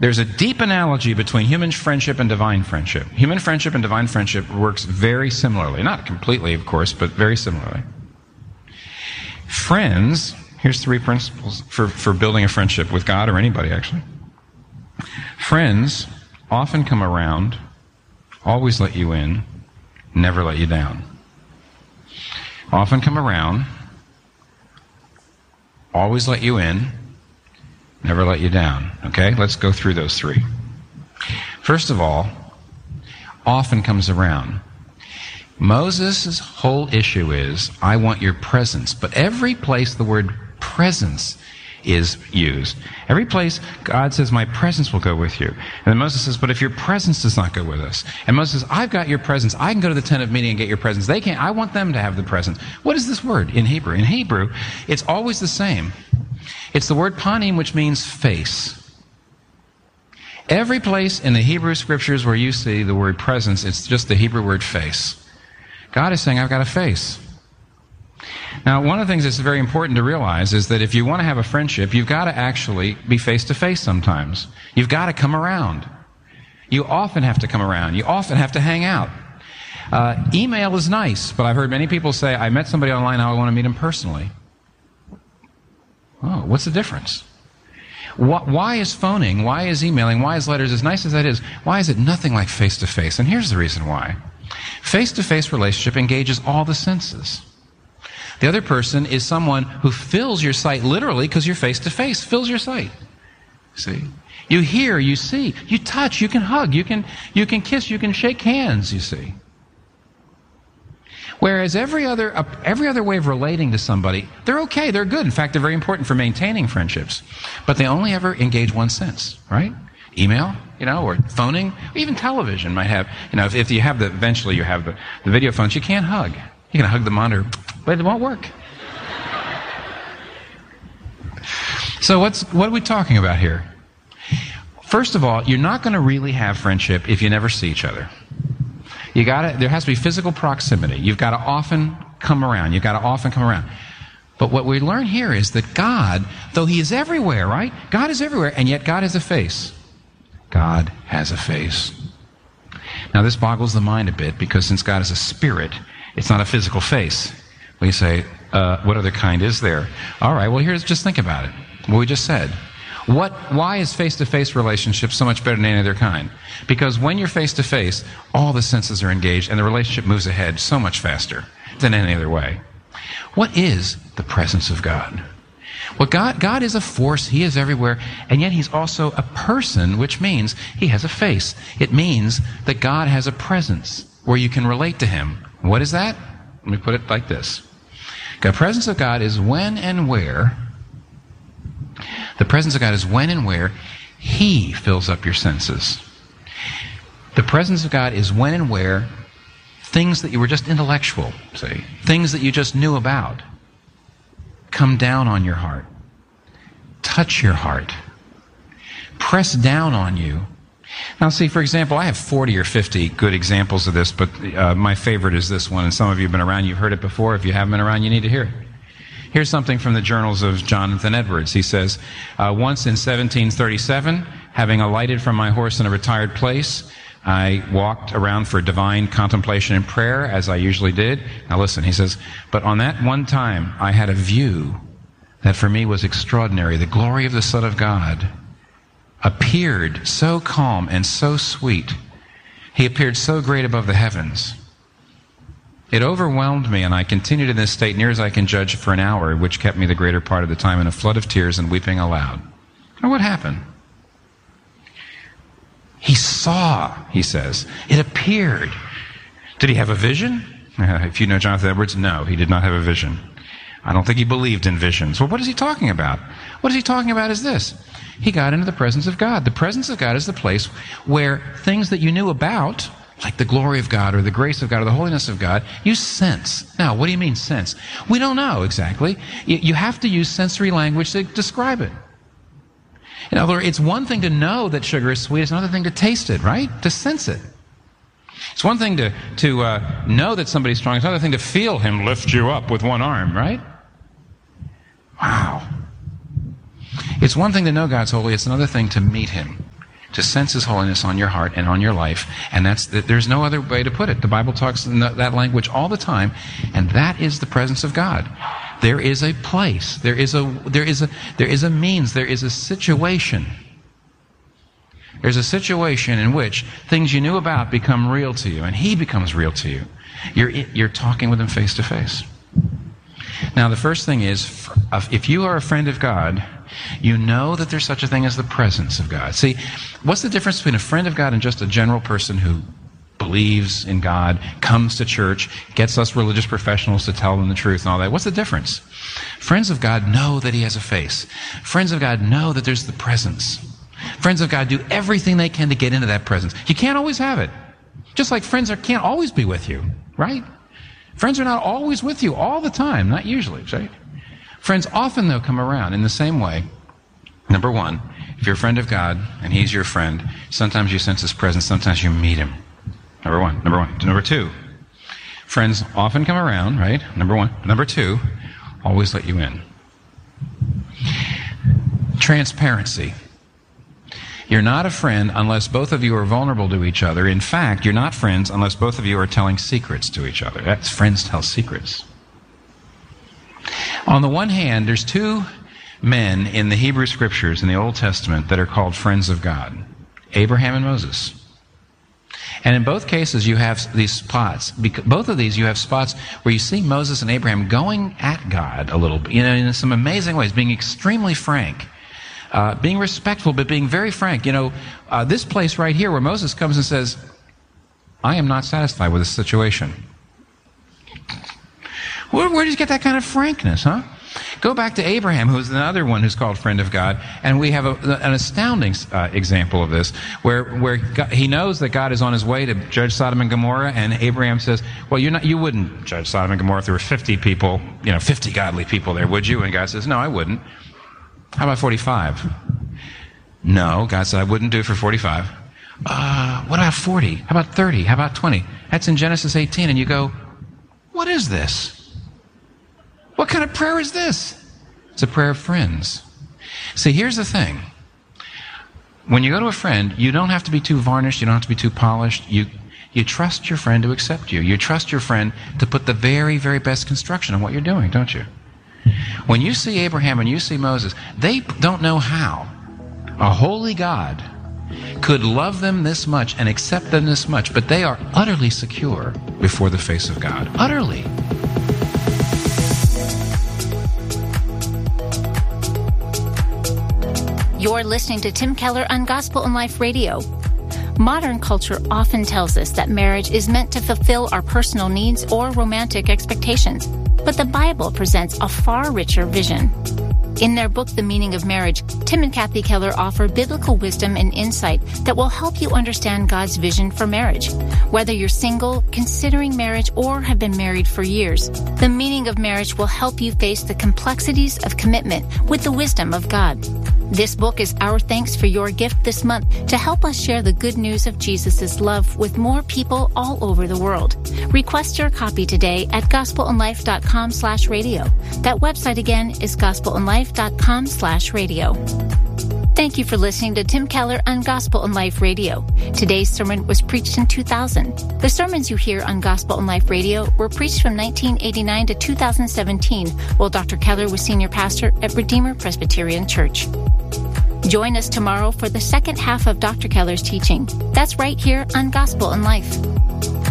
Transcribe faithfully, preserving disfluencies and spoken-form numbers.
There's a deep analogy between human friendship and divine friendship. Human friendship and divine friendship works very similarly. Not completely, of course, but very similarly. Friends, here's three principles for, for building a friendship with God or anybody, actually. Friends often come around, always let you in, never let you down. Often come around, always let you in, never let you down. Okay, let's go through those three. First of all, often comes around. Moses' whole issue is, I want your presence. But every place the word presence is used, every place God says, my presence will go with you. And then Moses says, but if your presence does not go with us. And Moses says, I've got your presence. I can go to the tent of meeting and get your presence. They can't. I want them to have the presence. What is this word in Hebrew? In Hebrew, it's always the same. It's the word panim, which means face. Every place in the Hebrew scriptures where you see the word presence, it's just the Hebrew word face. God is saying, I've got a face. Now, one of the things that's very important to realize is that if you want to have a friendship, you've got to actually be face-to-face sometimes. You've got to come around. You often have to come around. You often have to hang out. Uh, email is nice, but I've heard many people say, I met somebody online, now I want to meet him personally. Oh, what's the difference? Why is phoning, why is emailing, why is letters, as nice as that is, why is it nothing like face-to-face? And here's the reason why. Face-to-face relationship engages all the senses. The other person is someone who fills your sight literally because you're face-to-face, fills your sight. See? You hear, you see, you touch, you can hug, you can, you can kiss, you can shake hands, you see. Whereas every other, uh, every other way of relating to somebody, they're okay, they're good. In fact, they're very important for maintaining friendships. But they only ever engage one sense, right? Email, you know, or phoning, or even television might have, you know, if, if you have the, eventually you have the, the video phones, you can't hug. You can hug the monitor, but it won't work. So what's, what are we talking about here? First of all, you're not going to really have friendship if you never see each other. You gotta, there has to be physical proximity. You've got to often come around. You've got to often come around. But what we learn here is that God, though He is everywhere, right? God is everywhere, and yet God has a face. God has a face. Now this boggles the mind a bit, because since God is a spirit, it's not a physical face. We say, uh, what other kind is there? All right, well, here's, just think about it. What we just said. What, why is face-to-face relationshiip so much better than any other kind? Because when you're face-to-face, all the senses are engaged, and the relationship moves ahead so much faster than any other way. What is the presence of God? Well, God, God is a force. He is everywhere, and yet He's also a person, which means He has a face. It means that God has a presence where you can relate to Him. What is that? Let me put it like this. The presence of God is when and where The presence of God is when and where He fills up your senses. The presence of God is when and where things that you were just intellectual, say, things that you just knew about, come down on your heart, touch your heart, press down on you. Now, see, for example, I have forty or fifty good examples of this, but uh, my favorite is this one, and some of you have been around, you've heard it before. If you haven't been around, you need to hear it. Here's something from the journals of Jonathan Edwards. He says, uh, once in seventeen thirty-seven, having alighted from my horse in a retired place, I walked around for divine contemplation and prayer, as I usually did. Now listen, he says, but on that one time, I had a view that for me was extraordinary. The glory of the Son of God appeared so calm and so sweet. He appeared so great above the heavens. It overwhelmed me, and I continued in this state near as I can judge for an hour, which kept me the greater part of the time in a flood of tears and weeping aloud. Now what happened? He saw, he says. It appeared. Did he have a vision? Uh, if you know Jonathan Edwards, no, he did not have a vision. I don't think he believed in visions. Well, what is he talking about? What is he talking about is this. He got into the presence of God. The presence of God is the place where things that you knew about, like the glory of God or the grace of God or the holiness of God, you sense. Now, what do you mean sense? We don't know exactly. You, you have to use sensory language to describe it. In other words, it's one thing to know that sugar is sweet. It's another thing to taste it, right? To sense it. It's one thing to, to uh, know that somebody's strong. It's another thing to feel him lift you up with one arm, right? Wow. It's one thing to know God's holy. It's another thing to meet Him. to sense His holiness on your heart and on your life. And that's there's no other way to put it. The Bible talks in that language all the time, and that is the presence of God. There is a place. There is a there is a there is a means. There is a situation. There's a situation in which things you knew about become real to you, and He becomes real to you. You're you're talking with Him face to face. Now, the first thing is, if you are a friend of God, you know that there's such a thing as the presence of God. See, what's the difference between a friend of God and just a general person who believes in God, comes to church, gets us religious professionals to tell them the truth and all that? What's the difference? Friends of God know that He has a face. Friends of God know that there's the presence. Friends of God do everything they can to get into that presence. You can't always have it. Just like friends are, can't always be with you, right? Friends are not always with you all the time, not usually, right? Friends often, though, come around in the same way. Number one, if you're a friend of God and He's your friend, sometimes you sense His presence, sometimes you meet Him. Number one. Number one. Number two, friends often come around, right? Number one. Number two, always let you in. Transparency. You're not a friend unless both of you are vulnerable to each other. In fact, you're not friends unless both of you are telling secrets to each other. That's friends tell secrets. On the one hand, there's two men in the Hebrew Scriptures in the Old Testament that are called friends of God, Abraham and Moses. And in both cases, you have these spots. Both of these, you have spots where you see Moses and Abraham going at God a little bit, you know, in some amazing ways, being extremely frank. Uh, being respectful, but being very frank. You know, uh, this place right here where Moses comes and says, I am not satisfied with this situation. Where, where did you get that kind of frankness, huh? Go back to Abraham, who's another one who's called friend of God, and we have a, an astounding uh, example of this, where where God, he knows that God is on His way to judge Sodom and Gomorrah, and Abraham says, "Well, you're not. You wouldn't judge Sodom and Gomorrah if there were fifty people, you know, fifty godly people there, would you?" And God says, "No, I wouldn't. How about forty-five? No, God said, I wouldn't do it for forty-five. Uh, what about forty? How about thirty? How about twenty? That's in Genesis eighteen, and you go, what is this? What kind of prayer is this? It's a prayer of friends. See, here's the thing. When you go to a friend, you don't have to be too varnished, you don't have to be too polished. You, you trust your friend to accept you. You trust your friend to put the very, very best construction on what you're doing, don't you? When you see Abraham and you see Moses, they don't know how a holy God could love them this much and accept them this much, but they are utterly secure before the face of God. Utterly. You're listening to Tim Keller on Gospel and Life Radio. Modern culture often tells us that marriage is meant to fulfill our personal needs or romantic expectations. But the Bible presents a far richer vision. In their book, The Meaning of Marriage, Tim and Kathy Keller offer biblical wisdom and insight that will help you understand God's vision for marriage. Whether you're single, considering marriage, or have been married for years, The Meaning of Marriage will help you face the complexities of commitment with the wisdom of God. This book is our thanks for your gift this month to help us share the good news of Jesus' love with more people all over the world. Request your copy today at gospelandlife.com slash radio. That website again is gospelandlife.com slash radio. Thank you for listening to Tim Keller on Gospel and Life Radio. Today's sermon was preached in two thousand. The sermons you hear on Gospel and Life Radio were preached from nineteen eighty-nine to two thousand seventeen, while Doctor Keller was senior pastor at Redeemer Presbyterian Church. Join us tomorrow for the second half of Doctor Keller's teaching. That's right here on Gospel and Life.